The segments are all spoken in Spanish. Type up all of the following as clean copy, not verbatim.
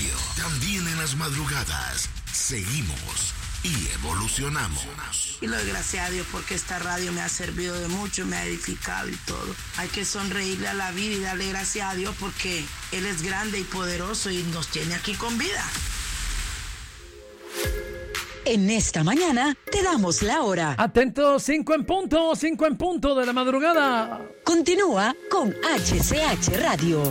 Radio. También en las madrugadas. Seguimos y evolucionamos. Y lo doy gracias a Dios porque esta radio me ha servido de mucho, me ha edificado y todo. Hay que sonreírle a la vida y darle gracias a Dios porque Él es grande y poderoso y nos tiene aquí con vida. En esta mañana te damos la hora. Atento, 5 en punto de la madrugada. Continúa con HCH Radio.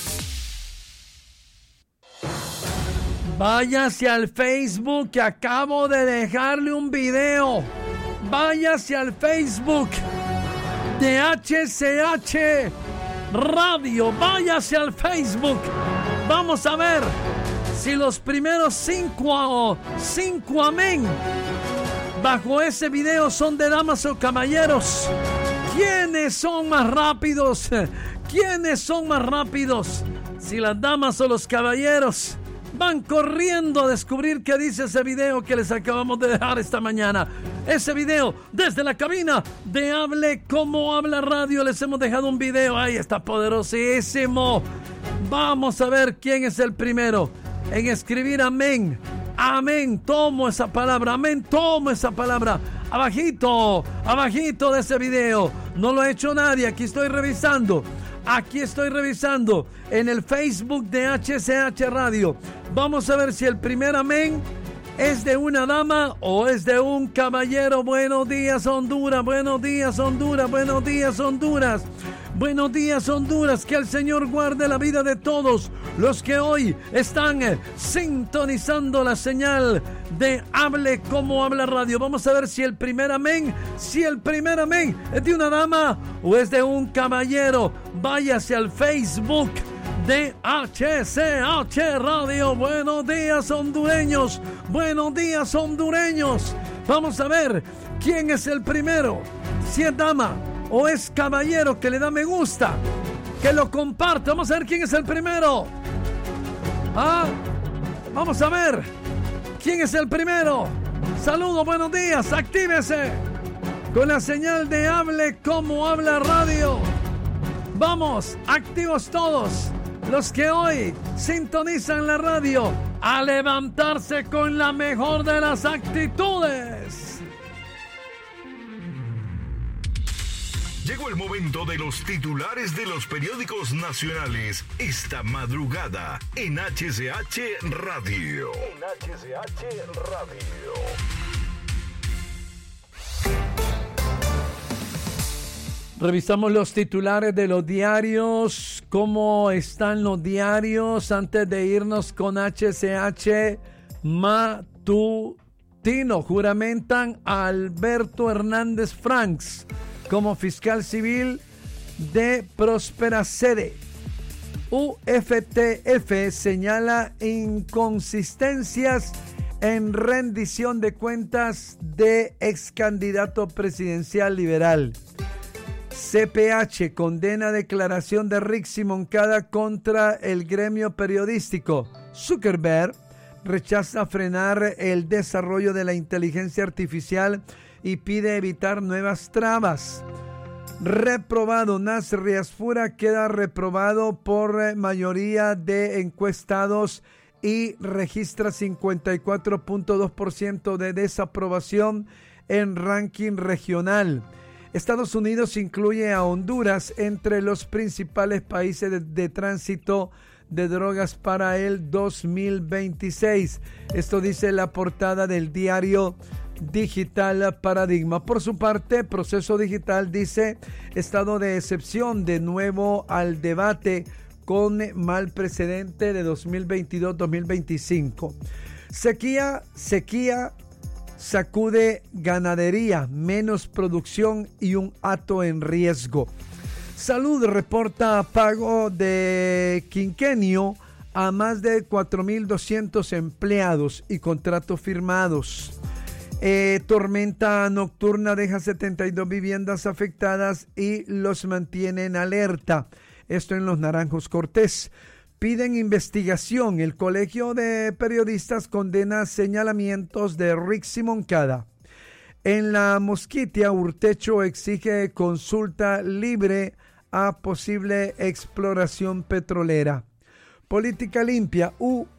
Váyase al Facebook que acabo de dejarle un video. Váyase al Facebook de HCH Radio. Váyase al Facebook. Vamos a ver si los primeros 5 amén bajo ese video son de damas o caballeros. ¿Quiénes son más rápidos? ¿Quiénes son más rápidos? Si las damas o los caballeros van corriendo a descubrir qué dice ese video que les acabamos de dejar esta mañana. Ese video desde la cabina de Hable Como Habla Radio. Les hemos dejado un video. Ahí está poderosísimo. Vamos a ver quién es el primero en escribir amén. Amén, tomo esa palabra. Amén, tomo esa palabra. Abajito de ese video. No lo ha hecho nadie. Aquí estoy revisando en el Facebook de HCH Radio. Vamos a ver si el primer amén es de una dama o es de un caballero. Buenos días, Honduras. Buenos días, Honduras. Buenos días, Honduras. Buenos días, Honduras. Que el Señor guarde la vida de todos los que hoy están sintonizando la señal de Hable Como Habla Radio. Vamos a ver si el primer amén es de una dama o es de un caballero. Váyase al Facebook de HCH Radio. Buenos días, hondureños. Buenos días, hondureños. Vamos a ver quién es el primero. Si es dama o es caballero que le da me gusta, que lo comparte. Vamos a ver quién es el primero. Vamos a ver quién es el primero. Saludos, buenos días. Actívese con la señal de Hable Como Habla Radio. Vamos, activos todos los que hoy sintonizan la radio, a levantarse con la mejor de las actitudes. Llegó el momento de los titulares de los periódicos nacionales esta madrugada en HCH Radio. Revisamos los titulares de los diarios. ¿Cómo están los diarios? Antes de irnos con HCH Matutino, juramentan a Alberto Hernández Franks como fiscal civil de Próspera Sede. UFTF señala inconsistencias en rendición de cuentas de ex candidato presidencial liberal. CPH condena declaración de Rick Moncada contra el gremio periodístico. Zuckerberg rechaza frenar el desarrollo de la inteligencia artificial y pide evitar nuevas trabas. Reprobado. Nasser Riasfura queda reprobado por mayoría de encuestados y registra 54.2% de desaprobación en ranking regional. Estados Unidos incluye a Honduras entre los principales países de tránsito de drogas para el 2026. Esto dice la portada del diario digital Paradigma. Por su parte, Proceso Digital dice estado de excepción de nuevo al debate con mal precedente de 2022-2025. Sequía sacude ganadería, menos producción y un hato en riesgo. Salud reporta pago de quinquenio a más de 4.200 empleados y contratos firmados. Tormenta nocturna deja 72 viviendas afectadas y los mantiene en alerta. Esto en Los Naranjos Cortés. Piden investigación. El Colegio de Periodistas condena señalamientos de Rick Moncada. En La Mosquitia, Urtecho exige consulta libre a posible exploración petrolera. Política limpia.